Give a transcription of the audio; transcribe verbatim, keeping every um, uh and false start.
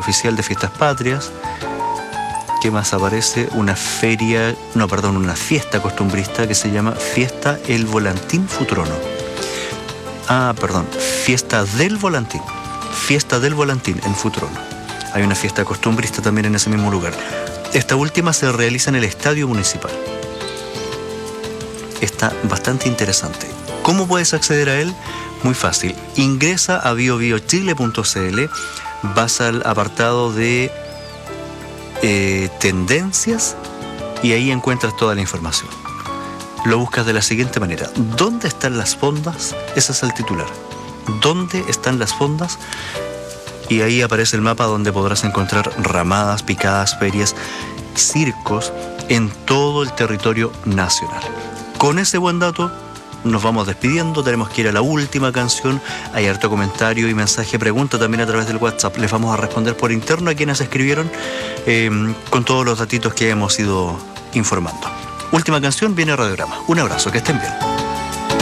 oficial de Fiestas Patrias. ¿Qué más aparece? Una feria, no, perdón, una fiesta costumbrista que se llama Fiesta El Volantín Futrono. Ah, perdón, Fiesta del Volantín. Fiesta del Volantín en Futrono. Hay una fiesta costumbrista también en ese mismo lugar. Esta última se realiza en el Estadio Municipal. Está bastante interesante. ¿Cómo puedes acceder a él? Muy fácil. Ingresa a bio bio chile punto c l, vas al apartado de eh, tendencias y ahí encuentras toda la información. Lo buscas de la siguiente manera. ¿Dónde están las fondas? Ese es el titular. ¿Dónde están las fondas? Y ahí aparece el mapa donde podrás encontrar ramadas, picadas, ferias, circos en todo el territorio nacional. Con ese buen dato nos vamos despidiendo, tenemos que ir a la última canción. Hay harto comentario y mensaje, pregunta también a través del WhatsApp. Les vamos a responder por interno a quienes escribieron eh, con todos los datitos que hemos ido informando. Última canción, viene Radiograma. Un abrazo, que estén bien.